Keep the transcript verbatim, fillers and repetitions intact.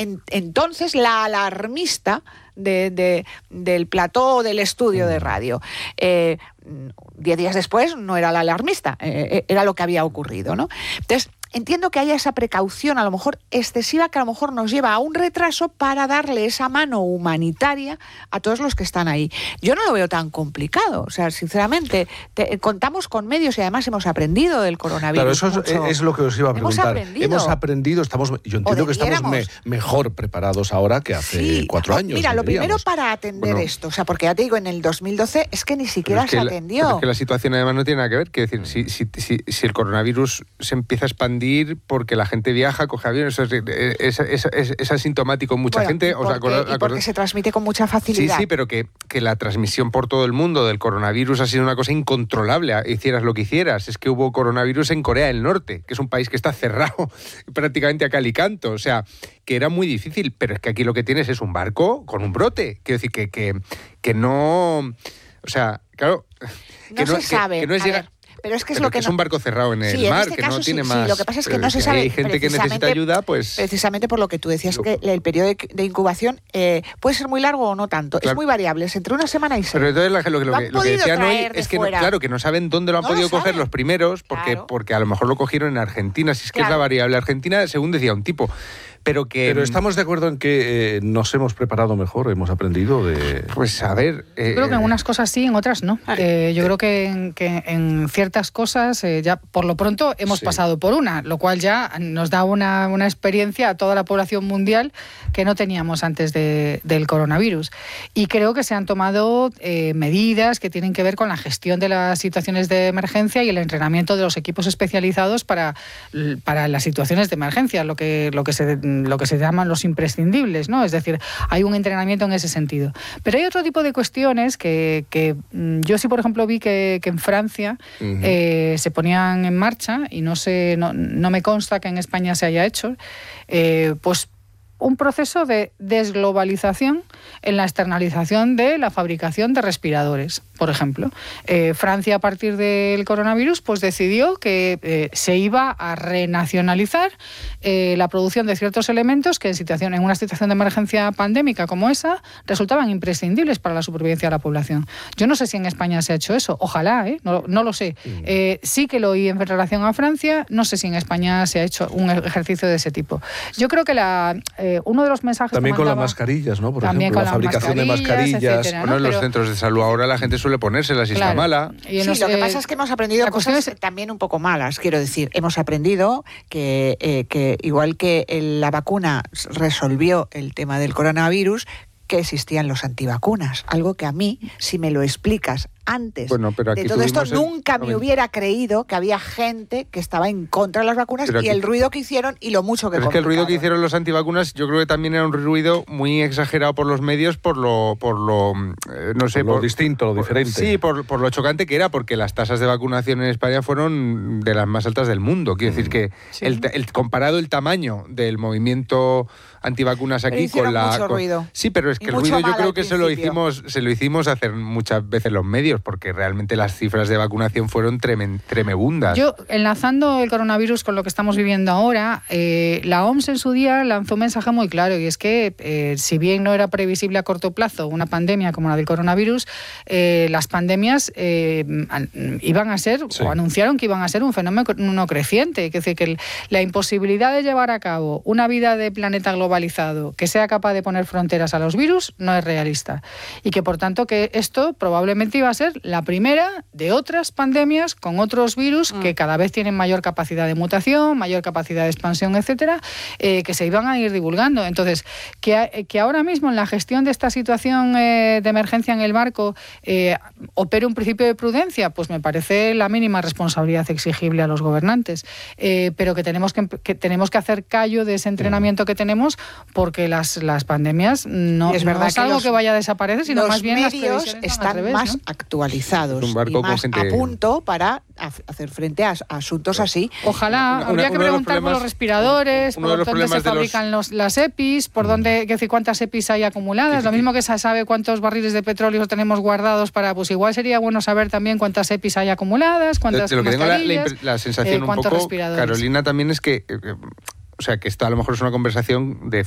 en, entonces la alarmista de, de, del plató del estudio de radio. Eh, diez días después no era la alarmista, eh, era lo que había ocurrido, ¿no? Entonces, entiendo que haya esa precaución, a lo mejor excesiva, que a lo mejor nos lleva a un retraso para darle esa mano humanitaria a todos los que están ahí. Yo no lo veo tan complicado, o sea, sinceramente, te, contamos con medios y además hemos aprendido del coronavirus. Claro, eso es, es lo que os iba a preguntar. Hemos aprendido. Hemos aprendido, estamos, yo entiendo que estamos me, mejor preparados ahora que hace sí. cuatro años. Mira, lo deberíamos. primero para atender bueno, esto, o sea, porque ya te digo, en el dos mil doce es que ni siquiera se la, atendió. Pero es que la situación además no tiene nada que ver, que decir, si, si, si, si el coronavirus se empieza a expandir porque la gente viaja, coge aviones, eso es, es, es, es, es asintomático en mucha bueno, gente. Y porque, o sea, acordad, y porque se transmite con mucha facilidad. Sí, sí, pero que, que la transmisión por todo el mundo del coronavirus ha sido una cosa incontrolable, hicieras lo que hicieras. Es que hubo coronavirus en Corea del Norte, que es un país que está cerrado prácticamente a cal y canto, o sea, que era muy difícil, pero es que aquí lo que tienes es un barco con un brote. Quiero decir, que, que, que no... O sea, claro... Que no, no se que, sabe. Que no es llegar... Pero es que es pero lo que, que no... es un barco cerrado en el sí, mar, en este que caso, no sí, tiene sí, más... lo que pasa es que no se sabe... Hay gente que necesita ayuda, pues... Precisamente por lo que tú decías, que el periodo de, de incubación eh, puede ser muy largo o no tanto. Claro. Es muy variable, es entre una semana y seis. Pero entonces lo, lo, lo, que, lo que decían hoy es que, no, claro, que no saben dónde lo han no podido lo coger saben. los primeros, porque, claro. porque a lo mejor lo cogieron en Argentina, si es que claro. es la variable. Argentina, según decía un tipo... Pero que... Pero estamos de acuerdo en que eh, nos hemos preparado mejor, hemos aprendido de... Pues a ver... Eh, yo creo que en unas cosas sí, en otras no. Eh, yo eh, creo que en, que en ciertas cosas eh, ya por lo pronto hemos sí. pasado por una, lo cual ya nos da una, una experiencia a toda la población mundial que no teníamos antes de, del coronavirus. Y creo que se han tomado eh, medidas que tienen que ver con la gestión de las situaciones de emergencia y el entrenamiento de los equipos especializados para, para las situaciones de emergencia, lo que, lo que se... lo que se llaman los imprescindibles, ¿no? Es decir, hay un entrenamiento en ese sentido. Pero hay otro tipo de cuestiones que, que yo sí, por ejemplo, vi que, que en Francia uh-huh. eh, se ponían en marcha y no sé, no, no me consta que en España se haya hecho, eh, pues un proceso de desglobalización en la externalización de la fabricación de respiradores, por ejemplo. Eh, Francia, a partir del coronavirus, pues decidió que eh, se iba a renacionalizar eh, la producción de ciertos elementos que en, situación, en una situación de emergencia pandémica como esa resultaban imprescindibles para la supervivencia de la población. Yo no sé si en España se ha hecho eso, ojalá, ¿eh? no, no lo sé. Eh, sí que lo oí en relación a Francia, no sé si en España se ha hecho un ejercicio de ese tipo. Yo creo que la... Eh, uno de los mensajes también que con mandaba, las mascarillas, ¿no? Por también ejemplo, con la fabricación de mascarillas. Etcétera, ¿no? Bueno, en los Pero, centros de salud ahora la gente suele ponérselas si claro, está mala. Y sí, lo que pasa es que hemos aprendido cosas es, también un poco malas, quiero decir. Hemos aprendido que, eh, que igual que el, la vacuna resolvió el tema del coronavirus, que existían los antivacunas. Algo que a mí, si me lo explicas antes bueno, pero aquí de todo esto, el... nunca me hubiera creído que había gente que estaba en contra de las vacunas pero y aquí... el ruido que hicieron y lo mucho que Pero es que el ruido que hicieron los antivacunas yo creo que también era un ruido muy exagerado por los medios por lo, por lo eh, no sé, por lo por, distinto, lo por, diferente. Sí, por, por lo chocante que era, porque las tasas de vacunación en España fueron de las más altas del mundo. Quiero mm. decir que sí. el, el comparado el tamaño del movimiento antivacunas aquí con la mucho con, ruido. Sí, pero es que y el ruido yo creo que se lo hicimos se lo hicimos hacer muchas veces los medios, porque realmente las cifras de vacunación fueron tremen, tremebundas. Yo, enlazando el coronavirus con lo que estamos viviendo ahora, eh, la O M S en su día lanzó un mensaje muy claro, y es que eh, si bien no era previsible a corto plazo una pandemia como la del coronavirus, eh, las pandemias eh, iban a ser, sí. o anunciaron que iban a ser un fenómeno creciente. Es decir, que el, la imposibilidad de llevar a cabo una vida de planeta globalizado que sea capaz de poner fronteras a los virus no es realista. Y que, por tanto, que esto probablemente iba a ser la primera de otras pandemias con otros virus mm. que cada vez tienen mayor capacidad de mutación, mayor capacidad de expansión, etcétera, eh, que se iban a ir divulgando. Entonces, que, que ahora mismo en la gestión de esta situación eh, de emergencia en el barco eh, opere un principio de prudencia, pues me parece la mínima responsabilidad exigible a los gobernantes. Eh, pero que tenemos que, que tenemos que hacer callo de ese entrenamiento que tenemos, porque las, las pandemias no es, no es algo que, los, que vaya a desaparecer, sino más bien las medios están revés, más ¿no? actualizados y más gente... a punto para hacer frente a, a asuntos así. Ojalá, una, habría una, que preguntar por los respiradores, por los dónde se fabrican los... Los, las EPIs, por dónde, que decir, cuántas EPIs hay acumuladas, sí, lo mismo que se sabe cuántos barriles de petróleo tenemos guardados para, pues igual sería bueno saber también cuántas EPIs hay acumuladas, cuántas de, de lo que tengo la, la, la sensación eh, un poco, Carolina, también es que, eh, o sea, que esto a lo mejor es una conversación de